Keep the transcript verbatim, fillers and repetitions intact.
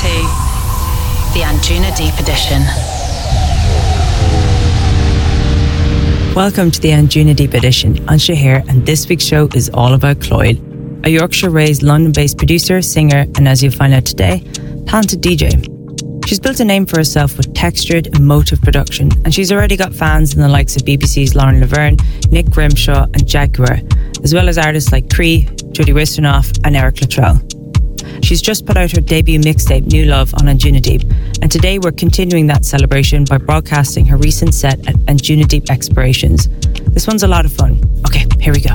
to the Anjuna Deep Edition. Welcome to the Anjuna Deep Edition. Ansha here, and this week's show is all about Cloyd, a Yorkshire-raised London-based producer, singer, and as you'll find out today, talented D J. She's built a name for herself with textured, emotive production, and she's already got fans in the likes of B B C's Lauren Laverne, Nick Grimshaw and Jaguar, as well as artists like Cree, Jody Wisternoff and Eric Luttrell. She's just put out her debut mixtape, New Love, on Anjuna Deep, and today we're continuing that celebration by broadcasting her recent set at Anjuna Deep Explorations. This one's a lot of fun. Okay, here we go.